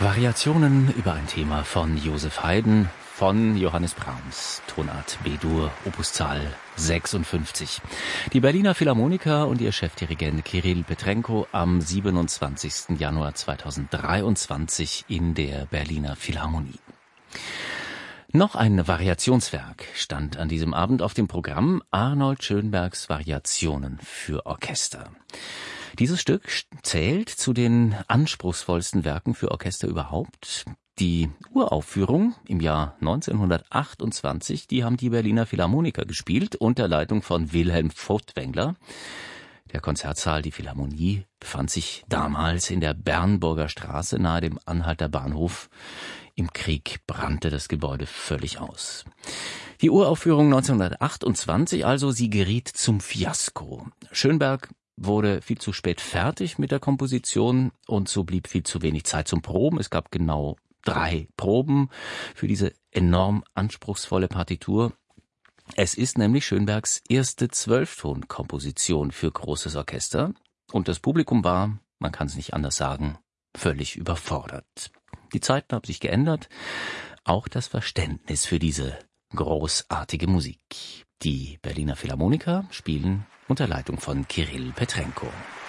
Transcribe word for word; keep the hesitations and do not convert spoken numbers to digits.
Variationen über ein Thema von Joseph Haydn von Johannes Brahms, Tonart B-Dur, Opuszahl sechsundfünfzig. Die Berliner Philharmoniker und ihr Chefdirigent Kirill Petrenko am siebenundzwanzigsten Januar zweitausenddreiundzwanzig in der Berliner Philharmonie. Noch ein Variationswerk stand an diesem Abend auf dem Programm, Arnold Schönbergs Variationen für Orchester. Dieses Stück zählt zu den anspruchsvollsten Werken für Orchester überhaupt. Die Uraufführung im Jahr neunzehnhundertachtundzwanzig, die haben die Berliner Philharmoniker gespielt, unter Leitung von Wilhelm Furtwängler. Der Konzertsaal, die Philharmonie, befand sich damals in der Bernburger Straße nahe dem Anhalter Bahnhof. Im Krieg brannte das Gebäude völlig aus. Die Uraufführung neunzehnhundertachtundzwanzig also, sie geriet zum Fiasko. Schönberg wurde viel zu spät fertig mit der Komposition und so blieb viel zu wenig Zeit zum Proben. Es gab genau drei Proben für diese enorm anspruchsvolle Partitur. Es ist nämlich Schönbergs erste Zwölftonkomposition für großes Orchester und das Publikum war, man kann es nicht anders sagen, völlig überfordert. Die Zeiten haben sich geändert, auch das Verständnis für diese großartige Musik. Die Berliner Philharmoniker spielen unter Leitung von Kirill Petrenko.